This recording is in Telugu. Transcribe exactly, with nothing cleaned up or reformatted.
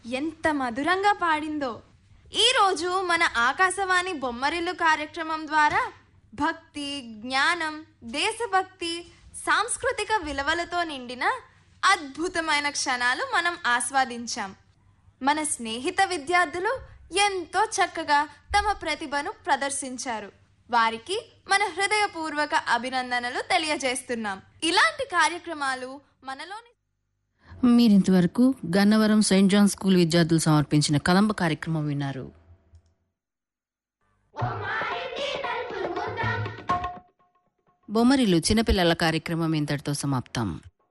ఎంత మధురంగా పాడిందో. ఈరోజు మన ఆకాశవాణి బొమ్మరిల్లు కార్యక్రమం ద్వారా భక్తి, జ్ఞానం, దేశభక్తి, సాంస్కృతిక విలువలతో నిండిన అద్భుతమైన క్షణాలు మనం ఆస్వాదించాం. మన స్నేహిత విద్యార్థులు ఎంతో చక్కగా తమ ప్రతిభను ప్రదర్శించారు. వారికి మన హృదయపూర్వక అభినందనలు తెలియజేస్తున్నాం. ఇలాంటి కార్యక్రమాలు మనలోని. మీరింతవరకు గన్నవరం సెయింట్ జాన్ స్కూల్ విద్యార్థులు సమర్పించిన కదంబ కార్యక్రమం విన్నారు. బొమ్మరిల్లు చిన్నపిల్లల కార్యక్రమం ఇంతటితో సమాప్తం.